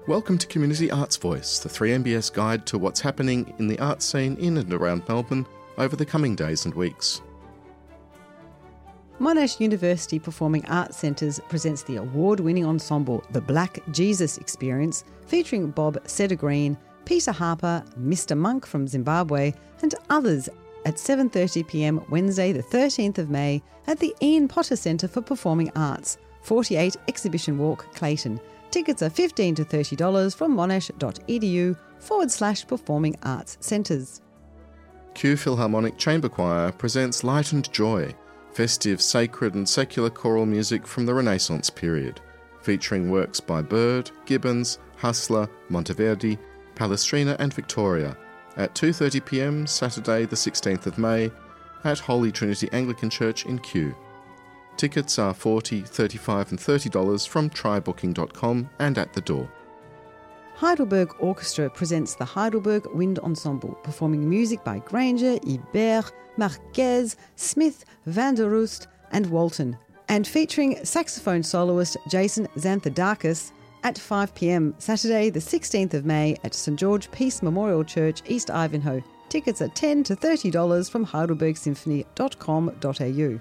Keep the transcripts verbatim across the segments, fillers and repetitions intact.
Welcome to Community Arts Voice, the three M B S guide to what's happening in the arts scene in and around Melbourne over the coming days and weeks. Monash University Performing Arts Centres presents the award-winning ensemble The Black Jesus Experience, featuring Bob Setter-Green, Peter Harper, Mister Monk from Zimbabwe and others at seven thirty p m Wednesday the thirteenth of May at the Ian Potter Centre for Performing Arts, forty-eight Exhibition Walk, Clayton. Tickets are fifteen to thirty dollars from monash.edu forward slash performing arts centres. Kew Philharmonic Chamber Choir presents Light and Joy, festive, sacred and secular choral music from the Renaissance period, featuring works by Byrd, Gibbons, Hassler, Monteverdi, Palestrina and Victoria, at two thirty p m Saturday the sixteenth of May at Holy Trinity Anglican Church in Kew. Tickets are forty dollars, thirty-five dollars and thirty dollars from try booking dot com and at the door. Heidelberg Orchestra presents the Heidelberg Wind Ensemble, performing music by Granger, Ibert, Marquez, Smith, Van der Roost and Walton, and featuring saxophone soloist Jason Xanthidakis at five p m Saturday the sixteenth of May at St George Peace Memorial Church, East Ivanhoe. Tickets are ten dollars to thirty dollars from heidelberg symphony dot com dot a u.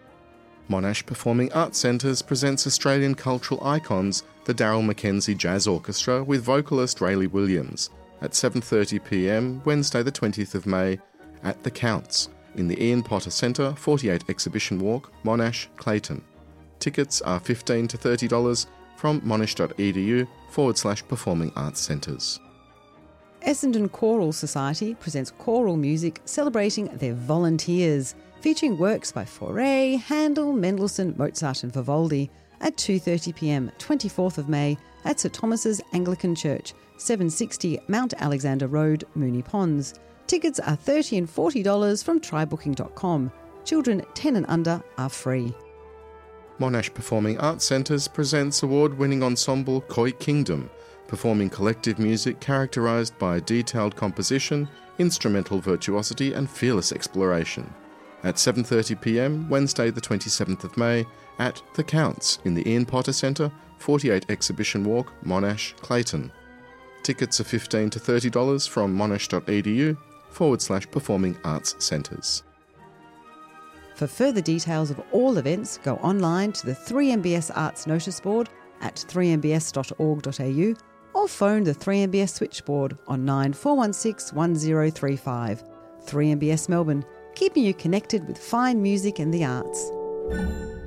Monash Performing Arts Centres presents Australian cultural icons, the Daryl Mackenzie Jazz Orchestra with vocalist Rayleigh Williams, at seven thirty p m Wednesday the twentieth of May at The Counts in the Ian Potter Centre, forty-eight Exhibition Walk, Monash, Clayton. Tickets are fifteen dollars to thirty dollars from monash.edu forward slash performing arts centres. Essendon Choral Society presents choral music celebrating their volunteers, featuring works by Fauré, Handel, Mendelssohn, Mozart and Vivaldi at two thirty p m twenty-fourth of May at Sir Thomas's Anglican Church, seven sixty Mount Alexander Road, Moonee Ponds. Tickets are thirty dollars and forty dollars from try booking dot com. Children ten and under are free. Monash Performing Arts Centres presents award-winning ensemble Koi Kingdom, performing collective music characterised by detailed composition, instrumental virtuosity and fearless exploration, at seven thirty p m Wednesday the twenty-seventh of May at The Counts in the Ian Potter Centre, forty-eight Exhibition Walk, Monash, Clayton. Tickets are fifteen dollars to thirty dollars from monash.edu forward slash performing arts centres. For further details of all events, go online to the three M B S Arts Notice Board at three m b s dot org dot a u or phone the three M B S switchboard on nine four one six one zero three five. three M B S Melbourne, keeping you connected with fine music and the arts.